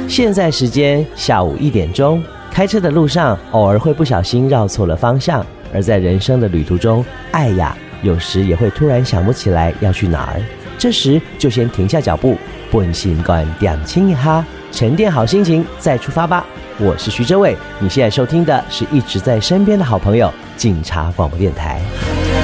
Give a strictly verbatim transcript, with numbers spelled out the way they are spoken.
现在时间下午一点钟，开车的路上偶尔会不小心绕错了方向，而在人生的旅途中，爱呀，有时也会突然想不起来要去哪儿。这时就先停下脚步，本心观点清一哈，沉淀好心情再出发吧。我是徐哲伟，你现在收听的是一直在身边的好朋友警察广播电台。